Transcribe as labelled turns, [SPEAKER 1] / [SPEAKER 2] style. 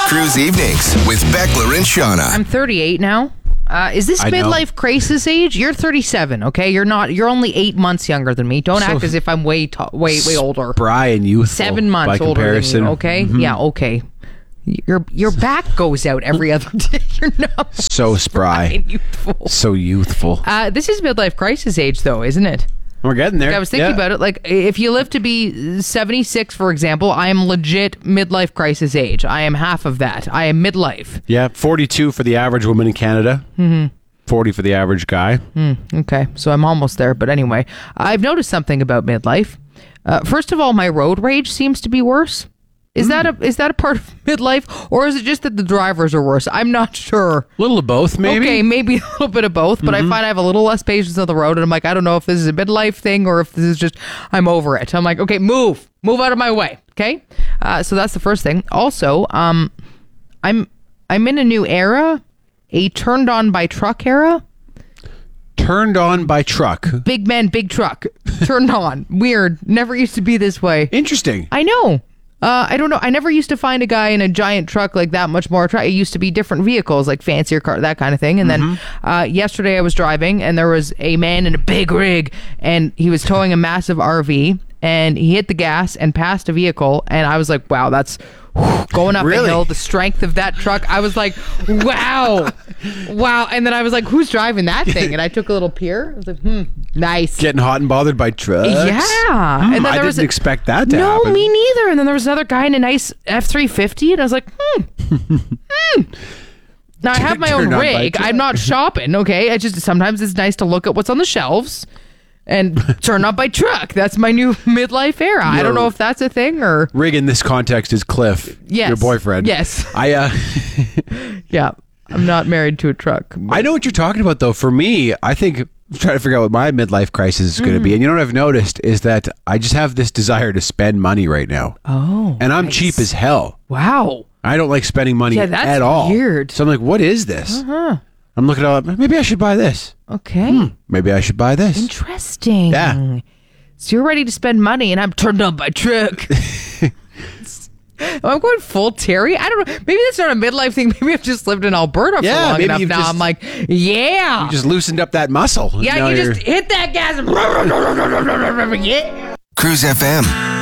[SPEAKER 1] Cruise Evenings with Beckler and Shauna.
[SPEAKER 2] I'm 38 now. Is this midlife crisis age? You're 37, okay? You're only 8 months younger than me. Don't act as if I'm way older.
[SPEAKER 3] Spry and youthful.
[SPEAKER 2] 7 months
[SPEAKER 3] by
[SPEAKER 2] older
[SPEAKER 3] comparison.
[SPEAKER 2] than you, okay?
[SPEAKER 3] Mm-hmm.
[SPEAKER 2] Yeah, okay. Your back goes out every other day. You're not
[SPEAKER 3] So spry.
[SPEAKER 2] and youthful.
[SPEAKER 3] So youthful.
[SPEAKER 2] This is midlife crisis age, though, isn't it?
[SPEAKER 3] We're getting there.
[SPEAKER 2] I was thinking about it. Like, if you live to be 76, for example, I am legit midlife crisis age. I am half of that. I am midlife.
[SPEAKER 3] Yeah, 42 for the average woman in Canada. Mm-hmm. 40 for the average guy.
[SPEAKER 2] Okay, so I'm almost there. But anyway, I've noticed something about midlife. First of all, my road rage seems to be worse. Is that a part of midlife, or is it just that the drivers are worse? I'm not sure.
[SPEAKER 3] A little of both, maybe.
[SPEAKER 2] Okay, maybe a little bit of both, but I find I have a little less patience on the road, and I'm like, I don't know if this is a midlife thing or if this is just I'm over it. I'm like, okay, move out of my way. Okay, so that's the first thing. Also, I'm in a new era, a turned on by truck era.
[SPEAKER 3] Turned on by truck.
[SPEAKER 2] Big men, big truck. Turned on. Weird. Never used to be this way.
[SPEAKER 3] Interesting.
[SPEAKER 2] I know. I don't know. I never used to find a guy in a giant truck like that much more attractive. It used to be different vehicles, like fancier car, that kind of thing. And then yesterday I was driving and there was a man in a big rig and he was towing a massive RV and he hit the gas and passed a vehicle. And I was like, wow, that's going up
[SPEAKER 3] Really?
[SPEAKER 2] a hill. The strength of that truck. I was like, wow. And then I was like, who's driving that thing? And I took a little peer. I was like, nice.
[SPEAKER 3] Getting hot and bothered by trucks.
[SPEAKER 2] Yeah. And then
[SPEAKER 3] I
[SPEAKER 2] there
[SPEAKER 3] didn't expect that to
[SPEAKER 2] no,
[SPEAKER 3] happen.
[SPEAKER 2] me neither. And then there was another guy in a nice F-350, and I was like, Now, I have my own
[SPEAKER 3] Turned on by
[SPEAKER 2] rig.
[SPEAKER 3] truck.
[SPEAKER 2] I'm not shopping, okay? Sometimes it's nice to look at what's on the shelves and turn up by truck. That's my new midlife era. I don't know if that's a thing or...
[SPEAKER 3] Rig in this context is Cliff,
[SPEAKER 2] Yes.
[SPEAKER 3] your boyfriend.
[SPEAKER 2] Yes.
[SPEAKER 3] Yeah,
[SPEAKER 2] I'm not married to a truck.
[SPEAKER 3] I know what you're talking about, though. For me, I think I'm trying to figure out what my midlife crisis is going to be. And you know what I've noticed is that I just have this desire to spend money right now.
[SPEAKER 2] Oh.
[SPEAKER 3] And I'm cheap as hell.
[SPEAKER 2] Wow.
[SPEAKER 3] I don't like spending money
[SPEAKER 2] Yeah, that's
[SPEAKER 3] at all.
[SPEAKER 2] weird.
[SPEAKER 3] So I'm like, what is this? I'm looking at it, maybe I should buy this.
[SPEAKER 2] Okay.
[SPEAKER 3] Maybe I should buy this.
[SPEAKER 2] Interesting.
[SPEAKER 3] Yeah.
[SPEAKER 2] So you're ready to spend money, and I'm turned on by truck. I'm going full Terry. I don't know. Maybe that's not a midlife thing. Maybe I've just lived in Alberta for long
[SPEAKER 3] maybe
[SPEAKER 2] enough
[SPEAKER 3] you've
[SPEAKER 2] now.
[SPEAKER 3] just-
[SPEAKER 2] I'm like, yeah.
[SPEAKER 3] You just loosened up that muscle.
[SPEAKER 2] Yeah,
[SPEAKER 3] Now
[SPEAKER 2] you
[SPEAKER 3] you're-
[SPEAKER 2] just hit that gas. And yeah.
[SPEAKER 1] Cruise FM.